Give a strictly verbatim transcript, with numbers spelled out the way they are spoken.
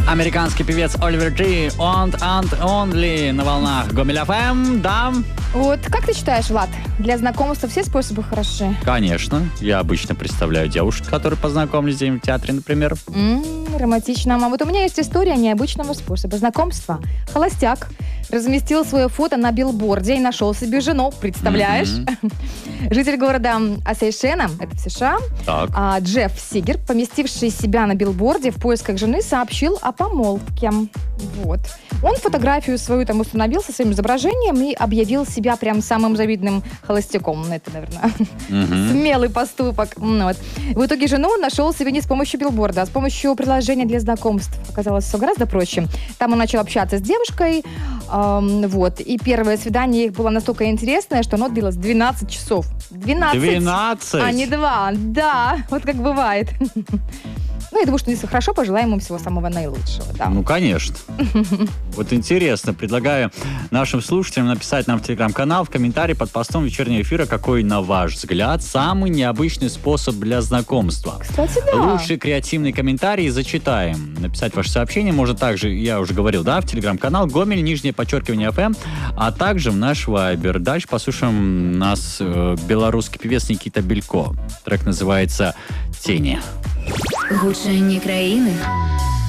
Американский певец Оливер Джи, On and Only на волнах Гомель эф эм, да. Вот как ты считаешь, Влад, для знакомства все способы хороши? Конечно. Я обычно представляю девушек, которые познакомились где-нибудь в театре, например. М-м, романтично. А вот у меня есть история необычного способа знакомства. Холостяк разместил свое фото на билборде и нашел себе жену. Представляешь? Mm-hmm. Житель города Асейшена, это в США, а, Джефф Сигер, поместивший себя на билборде в поисках жены, сообщил о помолвке. Вот. Он фотографию свою там установил со своим изображением и объявил себя прям самым завидным холостяком. Это, наверное, mm-hmm. смелый поступок. Вот. В итоге жену он нашел себе не с помощью билборда, а с помощью приложения для знакомств. Оказалось, все гораздо проще. Там он начал общаться с девушкой, эм, вот. И первое свидание их было настолько интересное, что оно длилось двенадцать часов. двенадцать! двенадцать? А не два. Да, вот как бывает. Ну, я думаю, что если хорошо, пожелаем им всего самого наилучшего. Да. Ну, конечно. Вот интересно. Предлагаю нашим слушателям написать нам в телеграм-канал, в комментарии под постом вечернего эфира, какой, на ваш взгляд, самый необычный способ для знакомства. Кстати, да. Лучшие креативные комментарии зачитаем. Написать ваше сообщение можно также, я уже говорил, да, в телеграм-канал Гомель, нижнее подчеркивание эф эм, а также в наш вайбер. Дальше послушаем нас э, белорусский певец Никита Белько. Трек называется «Тени». Гучанне краіны